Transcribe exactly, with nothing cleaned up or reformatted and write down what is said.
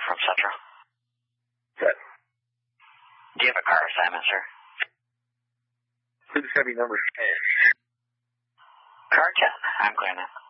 from Central. Good. Do you have a car assignment, sir? Please have your number. Car ten. I'm clear now.